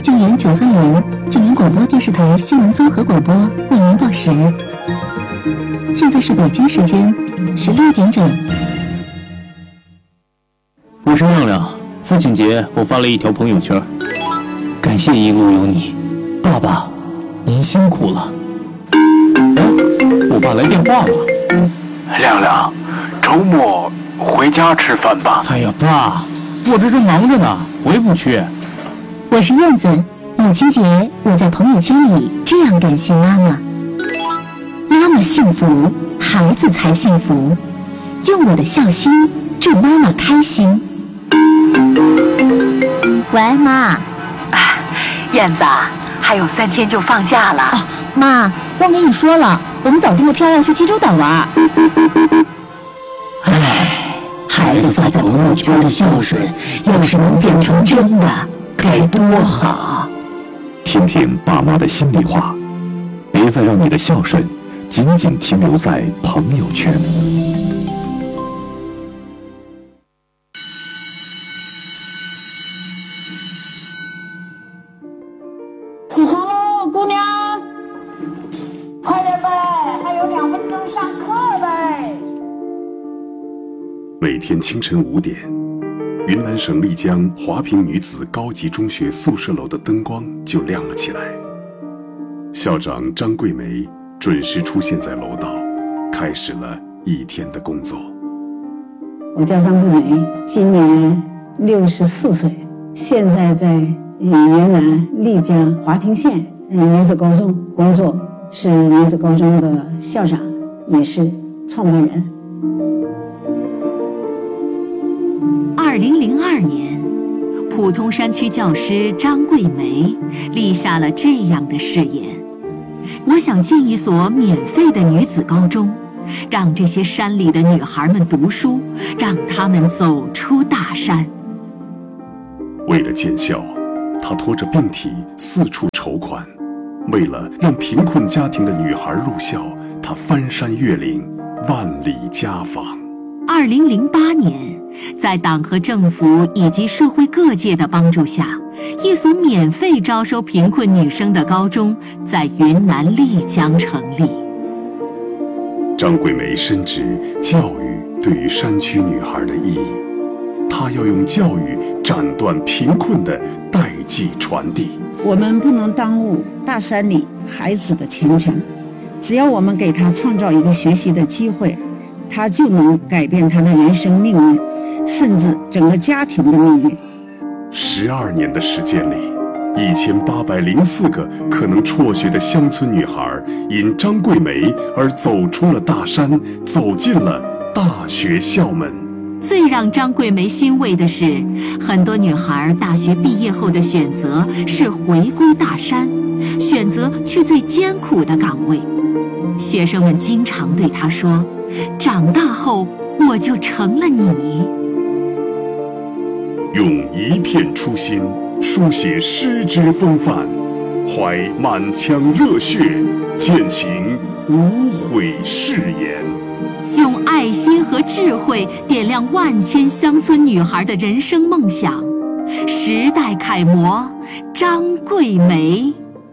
静言930，静言广播电视台新闻综合广播为您报时。现在是北京时间16点整。 我是亮亮，父亲节我发了一条朋友圈，感谢一路有你，爸爸，您辛苦了。我爸来电话了， 亮亮，周末回家吃饭吧。 哎呀，爸，我这正忙着呢，回不去。 我是燕子，母亲节我在朋友圈里这样感谢妈妈。妈妈幸福，孩子才幸福。用我的孝心祝妈妈开心。喂，妈。 燕子，还有3天就放假了。 妈，忘跟你说了，我们早订了票要去济州岛玩。 孩子发在朋友圈的孝顺，要是能变成真的，该多好！ 听听爸妈的心里话，别再让你的孝顺仅仅停留在朋友圈。 起床喽，姑娘！快点呗，还有2分钟上课呗。 每天清晨5点，云南省丽江华坪女子高级中学宿舍楼的灯光就亮了起来。校长张桂梅准时出现在楼道，开始了一天的工作。 我叫张桂梅，今年64岁，现在在云南丽江华坪县女子高中工作，是女子高中的校长，也是创办人。 2002年，普通山区教师张桂梅立下了这样的誓言：我想建一所免费的女子高中，让这些山里的女孩们读书，让她们走出大山。 为了建校，她拖着病体四处筹款；为了让贫困家庭的女孩入校，她翻山越岭，万里家访。 2008年，在党和政府以及社会各界的帮助下，一所免费招收贫困女生的高中在云南丽江成立。 张桂梅深知教育对于山区女孩的意义，她要用教育斩断贫困的代际传递。 我们不能耽误大山里孩子的前程，只要我们给他创造一个学习的机会，他就能改变他的人生命运，甚至整个家庭的命运。 12年的时间里，1804个可能辍学的乡村女孩，因张桂梅而走出了大山，走进了大学校门。 最让张桂梅欣慰的是，很多女孩大学毕业后的选择是回归大山，选择去最艰苦的岗位。学生们经常对她说：长大后我就成了你。 用一片初心书写诗之风范，怀满腔热血践行无悔誓言， 用爱心和智慧点亮万千乡村女孩的人生梦想。时代楷模张桂梅。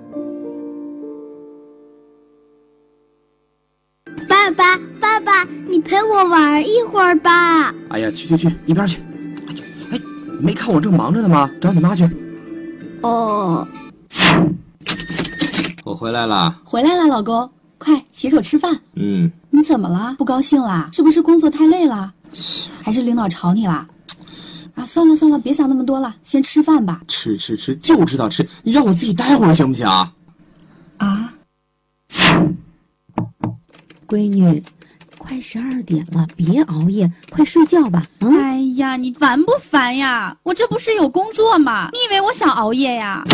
爸爸，你陪我玩一会儿吧。 哎呀，去，一边去。哎，没看我正忙着呢吗？找你妈去。 哦， 我回来了。 回来了，老公，快洗手吃饭。你怎么了？不高兴啦？是不是工作太累了？还是领导吵你啦？啊，算了，别想那么多了，先吃饭吧。 吃，就知道吃，你让我自己待会儿行不行啊？ 啊，闺女，快12点了，别熬夜，快睡觉吧。 哎呀，你烦不烦呀？我这不是有工作吗？你以为我想熬夜呀？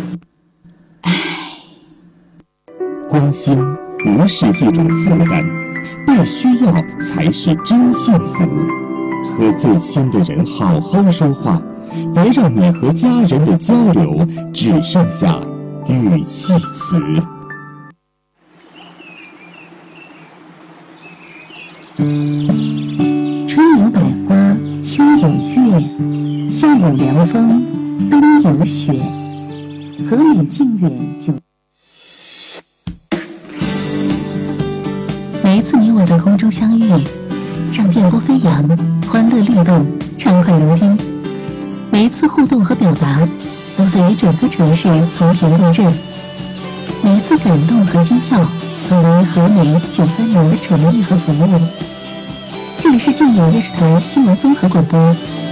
关心不是一种负担，被需要才是真幸福。和最亲的人好好说话，别让你和家人的交流只剩下语气词。 春有百花，秋有月，夏有凉风，冬有雪。 和美静远就。每一次你我在空中相遇，让电波飞扬，欢乐律动，畅快聆听。每一次互动和表达，都在于整个城市频频共振。每一次感动和心跳，都源于和美93年的诚意和服务。这里是静远电视台新闻综合广播